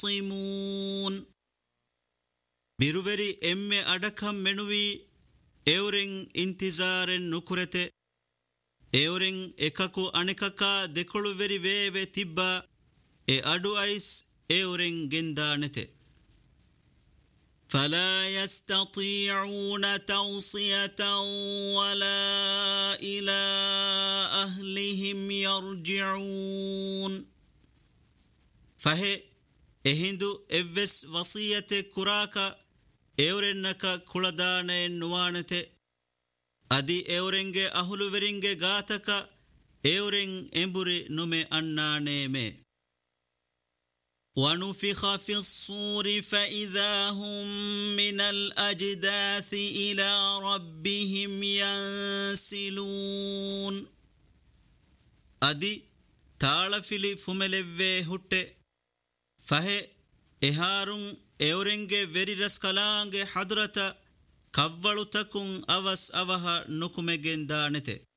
يختصمون بيروفري إم أدكم منوي إورين انتظار نكرته إورين إكاكو أنكاكا دكولو بري بيبي تبا أدو أيس إورين جندانته فلا يستطيعون توصية ولا إلى أهلهم يرجعون فهي إهندو إفس وصية كراكا إورنكا كولدان نوانته أدي إورنجي أهلو ورنجي غاتكا إورن إمبري نمي أنانيمي ونفخ في الصور فإذا هم من الأجداث إلى ربهم ينسلون أدي تالفلي فملوه هوتة فهي إهارون إورنجي وري رسكالانجي حضرتا كوالو تكون أوس أوها نكمجين دانته